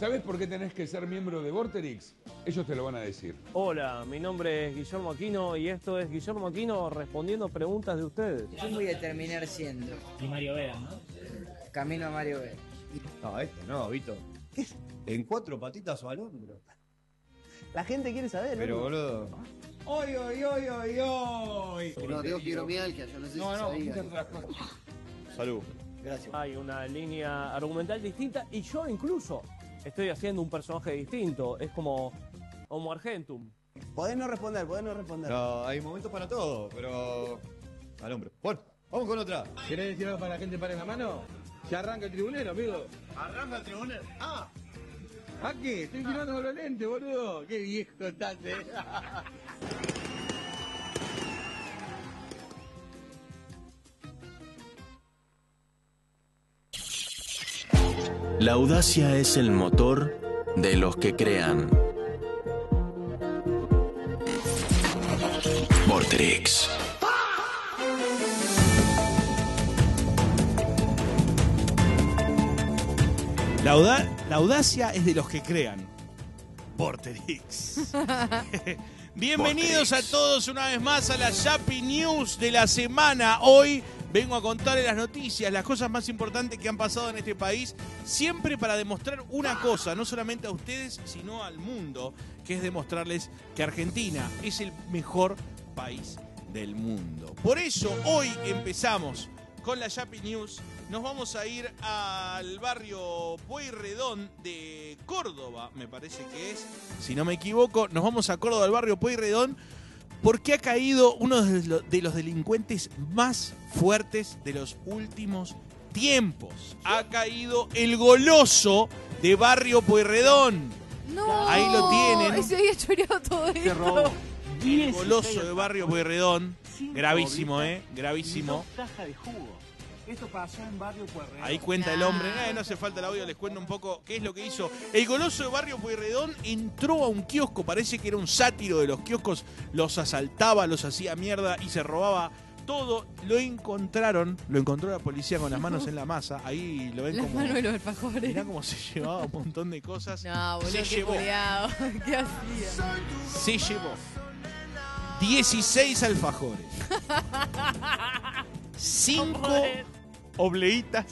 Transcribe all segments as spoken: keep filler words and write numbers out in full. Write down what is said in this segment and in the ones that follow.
¿Sabés por qué tenés que ser miembro de Vorterix? Ellos te lo van a decir. Hola, mi nombre es Guillermo Aquino y esto es Guillermo Aquino respondiendo preguntas de ustedes. Yo voy a terminar siendo. Y Mario Vega, ¿no? Camino a Mario Vega. No, este no, Vito. ¿Qué es? En cuatro patitas o al hombro. La gente quiere saber, Pero, ¿no? boludo. ¡Oy, oy, oy, oy, oy! No, tengo fibromialgia, yo no sé No, si no, sabía. muchas otras cosas. Salud. Gracias. Hay una línea argumental distinta y yo incluso estoy haciendo un personaje distinto. Es como Homo Argentum. Podés no responder, podés no responder. No, hay momentos para todo, pero. Al hombro. Bueno, vamos con otra. ¿Querés decir algo para la gente para en la mano? Ya arranca el tribunero, amigo. Arranca el tribunal. Ah, ¿A qué? Estoy tirando con los lentes, boludo. Qué viejo estás, eh. La audacia es el motor de los que crean. Vorterix. La, auda- la audacia es de los que crean. Vorterix. Bienvenidos Vorterix. a todos una vez más a la Yapi News de la semana. Hoy vengo a contarles las noticias, las cosas más importantes que han pasado en este país, siempre para demostrar una cosa, no solamente a ustedes, sino al mundo, que es demostrarles que Argentina es el mejor país del mundo. Por eso hoy empezamos con la Yapi News. Nos vamos a ir al barrio Pueyrredón de Córdoba, me parece que es, si no me equivoco. Nos vamos a Córdoba, al barrio Pueyrredón, porque ha caído uno de los, de los delincuentes más fuertes de los últimos tiempos. Ha caído el goloso de barrio Pueyrredón. No, Ahí lo tienen. Se había choreado todo esto. El goloso de barrio Pueyrredón. Gravísimo, ¿eh? Gravísimo. Caja de jugo. Esto pasó en Barrio Pueyrredón. Ahí cuenta el hombre, eh, no hace falta el audio, les cuento un poco qué es lo que hizo. El goloso de barrio Pueyrredón entró a un kiosco, parece que era un sátiro de los kioscos, los asaltaba, los hacía mierda y se robaba todo. Lo encontraron, lo encontró la policía con las manos en la masa, ahí lo ven Las como... manos de los alfajores. Mirá cómo se llevaba un montón de cosas. No, boludo, se qué llevó, culiao. ¿Qué hacía? se llevó dieciséis alfajores, cinco obleitas,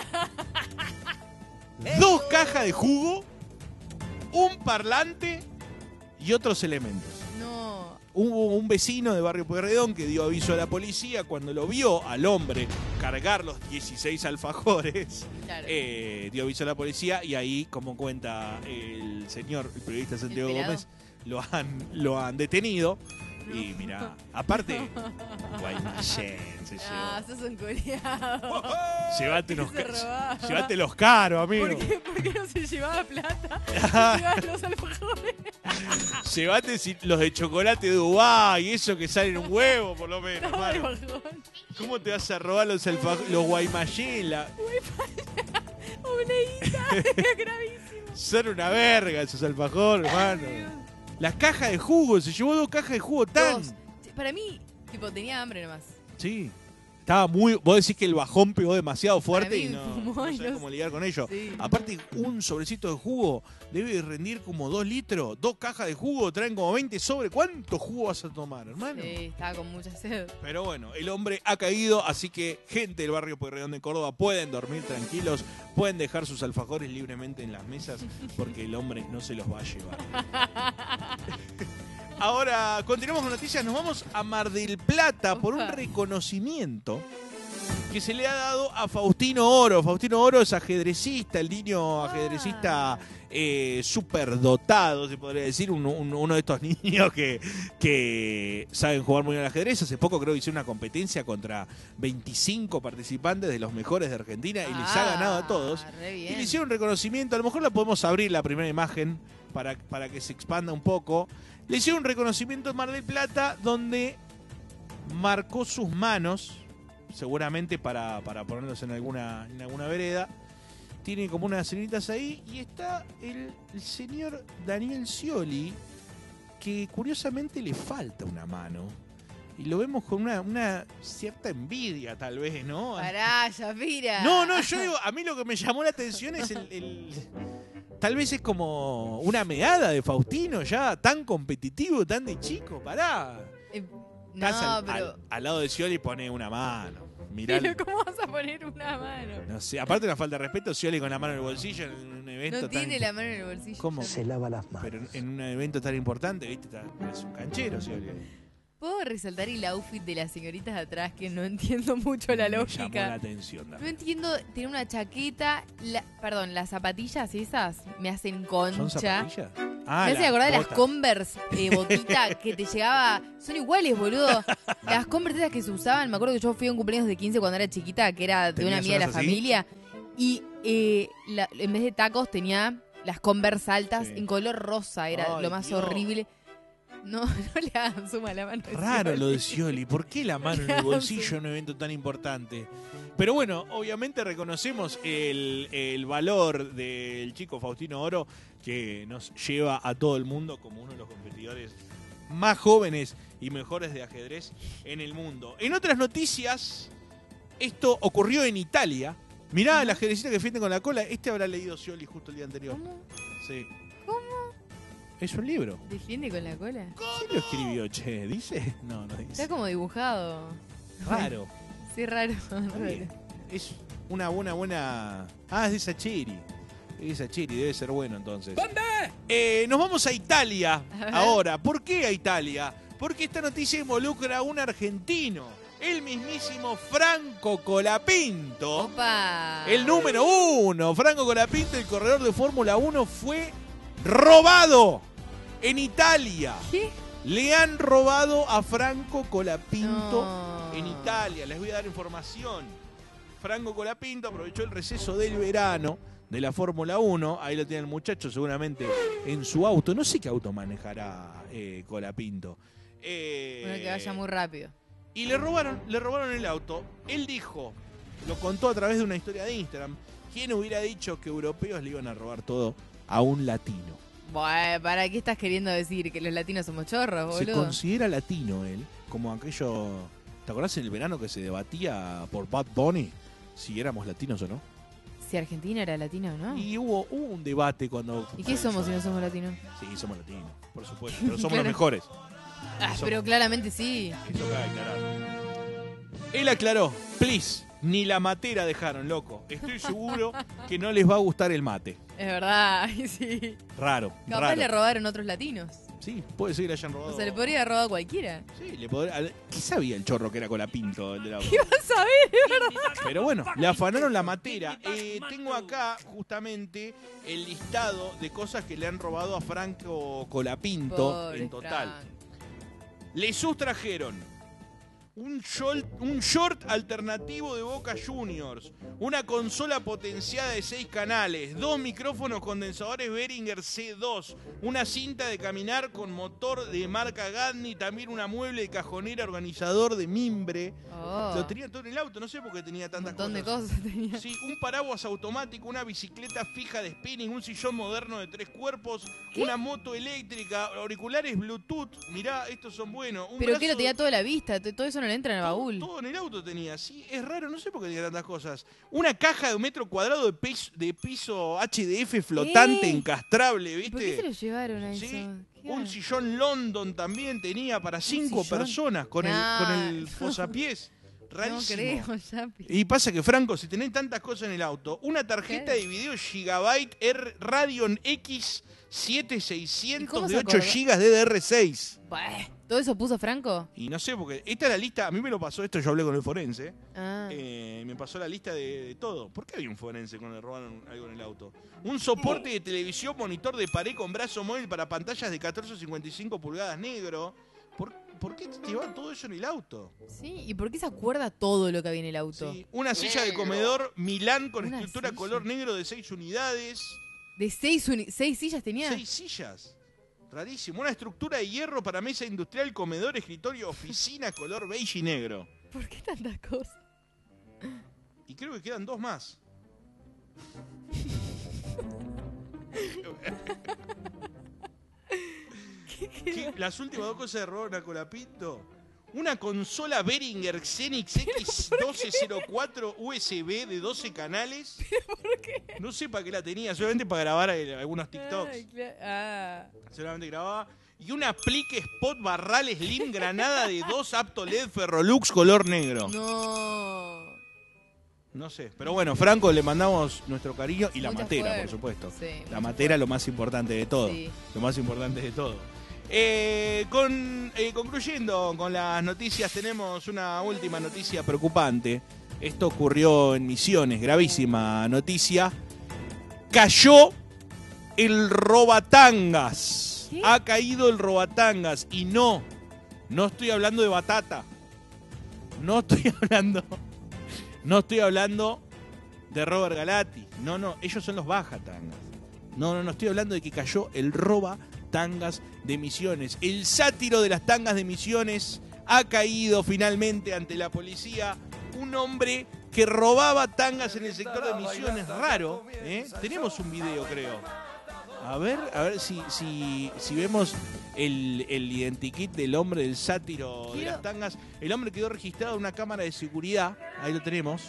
dos cajas de jugo, un parlante y otros elementos. No. Hubo un vecino de barrio Pueyrredón que dio aviso a la policía cuando lo vio al hombre cargar los dieciséis alfajores. Claro. Eh, dio aviso a la policía y ahí, como cuenta el señor, el periodista Santiago pelado. Gómez, lo han, lo han detenido. Y mira, aparte, Guaymallén se llevó. Ah, sos un culiao. Llévate, unos Se ca- robaba. llévate los caros, amigo. ¿Por qué, ¿Por qué no se llevaba plata? Se llevaba los alfajores. Llévate si- los de chocolate de Dubái y eso que salen un huevo, por lo menos. No, hermano. bajón. ¿Cómo te vas a robar los, alfa- los Guaymallén? La- Obleíta. Gravísimo. Son una verga esos alfajores, hermano. Las cajas de jugo, se llevó dos cajas de jugo tan. Dos. Para mí, tipo, tenía hambre nomás. Sí. Estaba muy. Vos decís que el bajón pegó demasiado fuerte Para y mí, no, fumó no y sabés no cómo sé. lidiar con ello. Sí. Aparte, un sobrecito de jugo debe rendir como dos litros. Dos cajas de jugo traen como veinte sobres. ¿Cuánto jugo vas a tomar, hermano? Sí, estaba con mucha sed. Pero bueno, el hombre ha caído, así que gente del barrio Pueyrredón de Córdoba pueden dormir tranquilos, pueden dejar sus alfajores libremente en las mesas, porque el hombre no se los va a llevar. Ahora, continuamos con noticias, nos vamos a Mar del Plata por un Opa. reconocimiento que se le ha dado a Faustino Oro. Faustino Oro es ajedrecista, el niño ajedrecista eh, superdotado, se podría decir, un- un- uno de estos niños que, que saben jugar muy bien al ajedrez. Hace poco creo que hizo una competencia contra veinticinco participantes de los mejores de Argentina y les ha ganado a todos. Ah, re Y bien. le hicieron un reconocimiento, a lo mejor la podemos abrir la primera imagen para, para que se expanda un poco. Le hicieron un reconocimiento en Mar del Plata donde marcó sus manos, seguramente para, para ponerlos en alguna, en alguna vereda. Tiene como unas señoritas ahí y está el, el señor Daniel Scioli, que curiosamente le falta una mano. y lo vemos con una, una cierta envidia, tal vez, ¿no? Pará, Shapira. No, no, yo digo, a mí lo que me llamó la atención es el... el tal vez es como una meada de Faustino ya, tan competitivo, tan de chico, pará. Eh, Estás no, al, pero... al, al lado de Scioli pone una mano. Mirá, Pero ¿cómo vas a poner una mano? no sé, aparte de la falta de respeto, Scioli con la mano en el bolsillo en un evento No tan... tiene la mano en el bolsillo. ¿Cómo? Se lava las manos. Pero en, en un evento tan importante, viste, está- es un canchero, Scioli. ¿Puedo resaltar el outfit de las señoritas de atrás que no entiendo mucho la Me llamó lógica? la atención. No Dafne. entiendo, tiene una chaqueta, la- perdón, las zapatillas esas me hacen ¿Son concha. zapatillas? Ah, Me hace las acordar de las botas. Converse eh, botita que te llegaba. Son iguales, boludo. Las Converse esas que se usaban. Me acuerdo que yo fui a un cumpleaños de quince cuando era chiquita, que era de una ¿Tenías amiga de la unas así? familia. Y eh, la- en vez de tacos tenía las Converse altas Sí. en color rosa. Era Ay, lo más Dios. horrible. No, no le hagan suma a la mano. de Raro Scioli. lo de Scioli. ¿Por qué la mano en el bolsillo en un evento tan importante? Pero bueno, obviamente reconocemos el, el valor del chico Faustino Oro, que nos lleva a todo el mundo como uno de los competidores más jóvenes y mejores de ajedrez en el mundo. En otras noticias, esto ocurrió en Italia. Mirá, la ajedrecita que defiende con la cola. Este habrá leído Scioli justo el día anterior. ¿Cómo? Sí. ¿Cómo? Es un libro. ¿Defiende con la cola? ¿Quién lo escribió, che? ¿Dice? No, no dice. Está como dibujado. Raro. Sí, raro. Está bien. Es una buena, buena... Ah, es de Sacheri. Es de Sacheri, debe ser bueno entonces. Eh, nos vamos a Italia A ver. ahora. ¿Por qué a Italia? Porque esta noticia involucra a un argentino. El mismísimo Franco Colapinto. Opa. El número uno. Franco Colapinto, el corredor de Fórmula uno, fue robado en Italia. ¿Qué? Le han robado a Franco Colapinto No. en Italia. Les voy a dar información. Franco Colapinto aprovechó el receso del verano de la Fórmula uno. Ahí lo tiene el muchacho seguramente en su auto. No sé qué auto manejará eh, Colapinto. Eh, Bueno, que vaya muy rápido. y le robaron, le robaron el auto. Él dijo, lo contó a través de una historia de Instagram, ¿quién hubiera dicho que europeos le iban a robar todo a un latino? Bueno, ¿para qué estás queriendo decir? ¿Que los latinos somos chorros, Se boludo? considera latino él, como aquello... ¿Te acordás en el verano que se debatía por Bad Bunny si éramos latinos o no? Si Argentina era latina o no. Y hubo, hubo un debate cuando... ¿Y qué somos si no somos latinos? Sí, somos latinos, por supuesto, pero somos Claro. los mejores. Ah, Eso- pero claramente sí. Eso cabe aclarar. Él aclaró, please, ni la matera dejaron, loco. Estoy seguro que no les va a gustar el mate. Es verdad, ay, sí. Raro, Capaz raro. le robaron otros latinos. Sí, puede ser que le hayan robado. O sea, le podría haber robado a cualquiera. Sí, le podría... al- ¿Qué sabía el chorro que era Colapinto? El de la... ¿Qué vas a ver, de verdad? Pero bueno, le afanaron la matera. Eh, tengo acá justamente el listado de cosas que le han robado a Franco Colapinto Pobre en total. Frank. Le sustrajeron un short, un short alternativo de Boca Juniors, una consola potenciada de seis canales, dos micrófonos condensadores Behringer C dos, una cinta de caminar con motor de marca Gadni, también una mueble de cajonera organizador de mimbre. Oh, Lo tenía todo en el auto, no sé por qué tenía un tantas montón de cosas. cosas tenía. Sí, un paraguas automático, una bicicleta fija de spinning, un sillón moderno de tres cuerpos, ¿Qué? una moto eléctrica, auriculares Bluetooth. Mirá, estos son buenos. Un Pero que brazo- lo tenía toda la vista, t- todo eso no le entra en el todo, baúl. todo en el auto tenía, sí, es raro, no sé por qué tenía tantas cosas. Una caja de un metro cuadrado de piso, de piso H D F flotante, ¿Eh? encastrable, ¿Y ¿Por qué se ¿viste? lo llevaron a eso? Sí, ¿Qué un hace? sillón London también tenía para cinco sillón? personas con el, No. con el posapiés. No Rarísimo. creo, Yapi. Y pasa que, Franco, si tenés tantas cosas en el auto, una tarjeta Claro. de video Gigabyte R Radeon X ¿Y siete mil cómo seiscientos se de ocho acordó? gigas de D D R seis. Bueh, ¿todo eso puso Franco? Y no sé, porque esta es la lista, a mí me lo pasó esto, yo hablé con el forense, Ah. eh, me pasó la lista de, de todo. ¿Por qué había un forense cuando le robaron algo en el auto? Un soporte de televisión, monitor de pared con brazo móvil para pantallas de catorce a cincuenta y cinco pulgadas negro. ¿Por, ¿Por qué te llevan todo eso en el auto? Sí, ¿y por qué se acuerda todo lo que había en el auto? Sí, una silla de comedor Milán con Una estructura silla. color negro de seis unidades. ¿De seis, uni- seis sillas tenía? Seis sillas. Rarísimo. Una estructura de hierro para mesa industrial, comedor, escritorio, oficina, color beige y negro. ¿Por qué tantas cosas? Y creo que quedan dos más. ¿Qué ¿Qué? Las últimas dos cosas de robaron a Colapinto. Una consola Behringer Xenix X doce cero cuatro U S B de doce canales. ¿Por qué? No sé para qué la tenía, solamente para grabar eh, algunos TikToks. Ay, cla- ah. Solamente grababa. Y una Plique Spot Barral Slim Granada de dos Apto L E D Ferrolux color negro. No. No sé, pero bueno, Franco, le mandamos nuestro cariño y la Mucha matera, fuerza. por supuesto. Sí, la mucha matera, lo más importante de todo. Sí. Lo más importante de todo. Eh, con, eh, concluyendo con las noticias, tenemos una última noticia preocupante. Esto ocurrió en Misiones, gravísima noticia. Cayó el robatangas. ¿Qué? Ha caído el robatangas. Y no, no estoy hablando de batata. No estoy hablando... No estoy hablando de Robert Galati. No, no, ellos son los bajatangas. No, no, no estoy hablando de que cayó el roba tangas de Misiones. El sátiro de las tangas de Misiones ha caído finalmente ante la policía. Un hombre que robaba tangas en el sector de Misiones. Raro, ¿eh? Tenemos un video, creo. A ver, a ver si, si, si vemos el, el identikit del hombre del sátiro de Quiero- las tangas. El hombre quedó registrado en una cámara de seguridad. Ahí lo tenemos.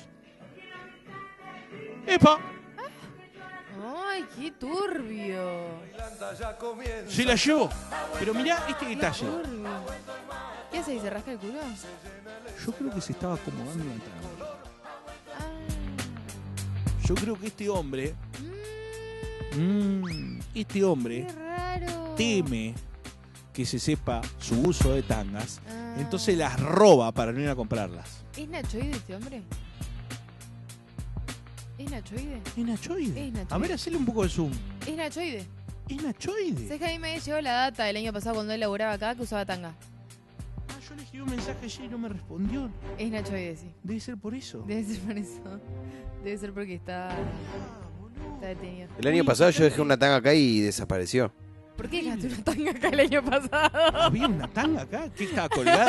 ¡Epa! Ay, qué turbio. Se la llevó. Pero mirá este Qué detalle. turbio. ¿Qué hace? ¿Se rasca el culo? Yo creo que se estaba acomodando la tanga. Ah. Yo creo que este hombre, Mm, mm, este hombre qué raro. teme que se sepa su uso de tangas. Ah. Entonces las roba para no ir a comprarlas. ¿Es nachoide este hombre? ¿Es nachoide? ¿Es nachoide? Es nachoide. A ver, hacele un poco de zoom. ¿Es nachoide? ¿Es nachoide? ¿Sabes que a mí me llegó la data del año pasado cuando él laburaba acá que usaba tanga? Ah, yo le escribí un mensaje ayer y no me respondió. Es nachoide, sí. Debe ser por eso. Debe ser por eso. Debe ser porque está, Ah, boludo. está detenido. El año pasado yo dejé una tanga acá y desapareció. ¿Por qué dejaste una tanga acá el año pasado? ¿Había una tanga acá? ¿Qué estaba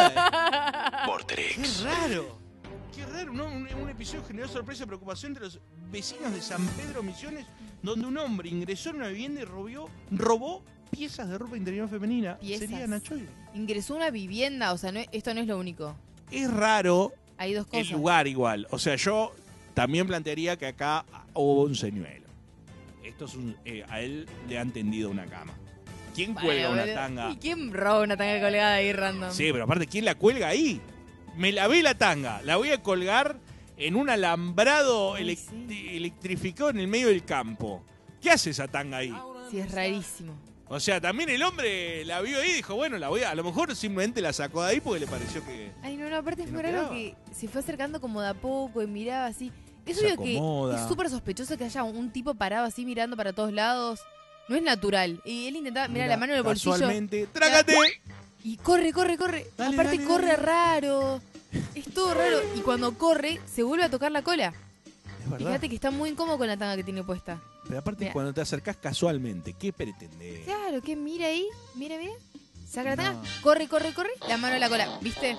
colgada? Vorterix. ¡Qué raro! ¡Qué raro! ¿No? Un, un episodio generó sorpresa y preocupación entre los vecinos de San Pedro Misiones, donde un hombre ingresó en una vivienda y robó, robó piezas de ropa interior femenina. Piezas. Sería nachoide. Ingresó a una vivienda, o sea, no, esto no es lo único. Es raro Hay dos cosas. el lugar igual. O sea, yo también plantearía que acá hubo un señuelo. Esto es un... eh, a él le han tendido una cama. ¿Quién Bueno, cuelga una boludo. tanga? ¿Y quién roba una tanga colgada ahí random? Sí, pero aparte, ¿quién la cuelga ahí? Me lavé la tanga, la voy a colgar en un alambrado Ay, elec- sí. electrificado en el medio del campo. ¿Qué hace esa tanga ahí? Sí, es rarísimo. O sea, también el hombre la vio ahí y dijo, bueno, la voy a... A lo mejor simplemente la sacó de ahí porque le pareció que... Ay, no, no, aparte es Que muy no raro quedaba. que se fue acercando como de a poco y miraba así. Es Se obvio que acomoda. es súper sospechoso que haya un tipo parado así mirando para todos lados. No es natural. Y él intentaba mirar Mira, la mano en el bolsillo. Casualmente, ¡trágate! Y corre, corre, corre. Dale, Aparte dale, corre dale. raro. Es todo raro. Y cuando corre, se vuelve a tocar la cola. Es verdad. Fíjate que está muy incómodo con la tanga que tiene puesta. Pero aparte, Mira. cuando te acercás casualmente, ¿qué pretendés? Claro, que mira ahí. Mira, mira. Saca la tanga. No. Corre, corre, corre. La mano en la cola. ¿Viste?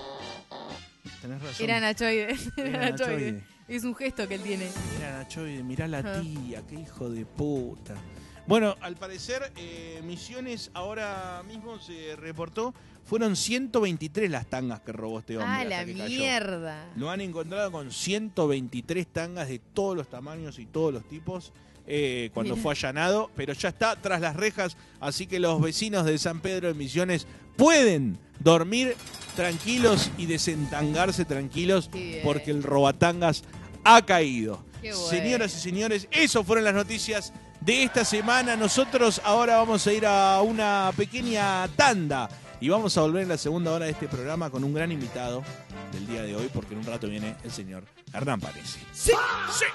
Tenés razón. Era Nachoide. Era Era Nachoide. nachoide. Es un gesto que él tiene. Mirá, Nachoide, mirá la Ajá. tía, qué hijo de puta. Bueno, al parecer, eh, Misiones ahora mismo se reportó, fueron ciento veintitrés las tangas que robó este hombre. Ah, hasta la que cayó. mierda. Lo han encontrado con ciento veintitrés tangas de todos los tamaños y todos los tipos eh, cuando Mira. fue allanado, pero ya está tras las rejas, así que los vecinos de San Pedro de Misiones pueden dormir tranquilos y desentangarse tranquilos Qué bien. porque el robatangas ha caído. Qué bueno. Señoras y señores, eso fueron las noticias de esta semana. Nosotros ahora vamos a ir a una pequeña tanda y vamos a volver en la segunda hora de este programa con un gran invitado del día de hoy, porque en un rato viene el señor Hernán Paresi. Sí, sí.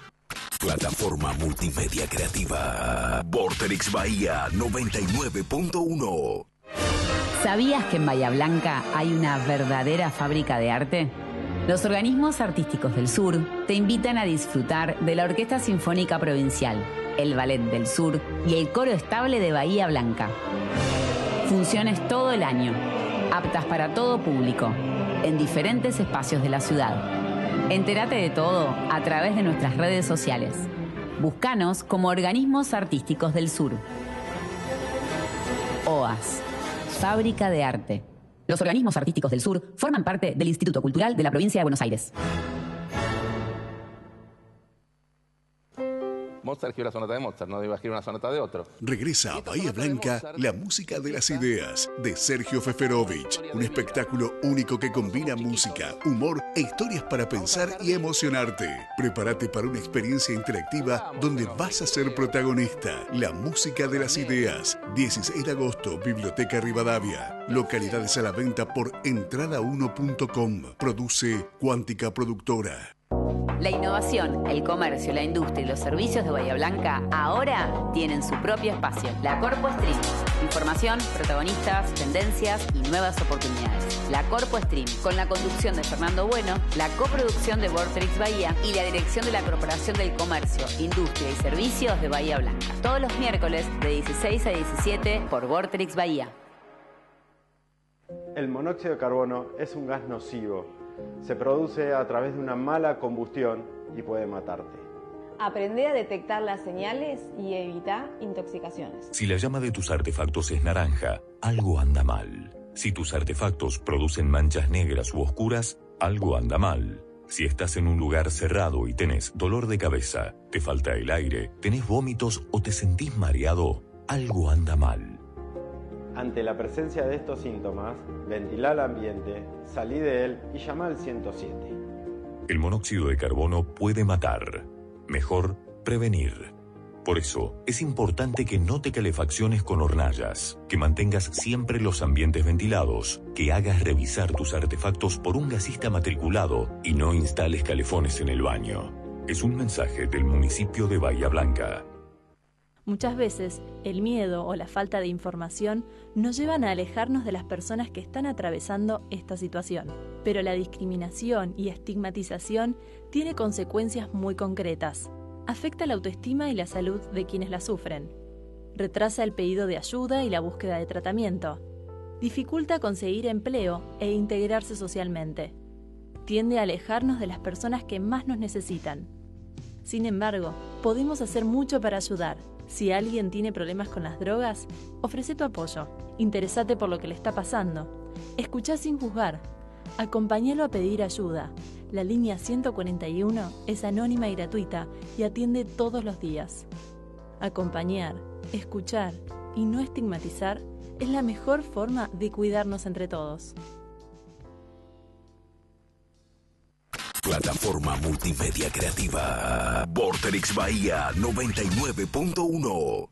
Plataforma multimedia creativa. Vorterix Bahía noventa y nueve punto uno. ¿Sabías que en Bahía Blanca hay una verdadera fábrica de arte? Los organismos artísticos del sur te invitan a disfrutar de la Orquesta Sinfónica Provincial, el Ballet del Sur y el Coro Estable de Bahía Blanca. Funciones todo el año, aptas para todo público, en diferentes espacios de la ciudad. Entérate de todo a través de nuestras redes sociales. Búscanos como Organismos Artísticos del Sur. O A S, Fábrica de Arte. Los organismos artísticos del sur forman parte del Instituto Cultural de la Provincia de Buenos Aires. Mozart escribió la sonata de Mozart, no iba a escribir una sonata de otro. Regresa a Bahía Blanca la música de las ideas de Sergio Feferovich, un espectáculo único que combina música, humor e historias para pensar y emocionarte. Prepárate para una experiencia interactiva donde vas a ser protagonista. La música de las ideas, dieciséis de agosto, Biblioteca Rivadavia. Localidades a la venta por entrada uno punto com. Produce Cuántica Productora. La innovación, el comercio, la industria y los servicios de Bahía Blanca ahora tienen su propio espacio. La Corpo Stream. Información, protagonistas, tendencias y nuevas oportunidades. La Corpo Stream, con la conducción de Fernando Bueno, la coproducción de Vorterix Bahía y la dirección de la Corporación del Comercio, Industria y Servicios de Bahía Blanca. Todos los miércoles de dieciséis a diecisiete por Vorterix Bahía. El monóxido de carbono es un gas nocivo. Se produce a través de una mala combustión y puede matarte. Aprende a detectar las señales y evita intoxicaciones. Si la llama de tus artefactos es naranja, algo anda mal. Si tus artefactos producen manchas negras u oscuras, algo anda mal. Si estás en un lugar cerrado y tenés dolor de cabeza, te falta el aire, tenés vómitos o te sentís mareado, algo anda mal. Ante la presencia de estos síntomas, ventila el ambiente, salí de él y llama al ciento siete. El monóxido de carbono puede matar. Mejor prevenir. Por eso, es importante que no te calefacciones con hornallas, que mantengas siempre los ambientes ventilados, que hagas revisar tus artefactos por un gasista matriculado y no instales calefones en el baño. Es un mensaje del municipio de Bahía Blanca. Muchas veces, el miedo o la falta de información nos llevan a alejarnos de las personas que están atravesando esta situación. Pero la discriminación y estigmatización tiene consecuencias muy concretas. Afecta la autoestima y la salud de quienes la sufren. Retrasa el pedido de ayuda y la búsqueda de tratamiento. Dificulta conseguir empleo e integrarse socialmente. Tiende a alejarnos de las personas que más nos necesitan. Sin embargo, podemos hacer mucho para ayudar. Si alguien tiene problemas con las drogas, ofrece tu apoyo. Interesate por lo que le está pasando. Escuchá sin juzgar. Acompáñalo a pedir ayuda. La línea ciento cuarenta y uno es anónima y gratuita y atiende todos los días. Acompañar, escuchar y no estigmatizar es la mejor forma de cuidarnos entre todos. Plataforma multimedia creativa. Vorterix Bahía noventa y nueve punto uno.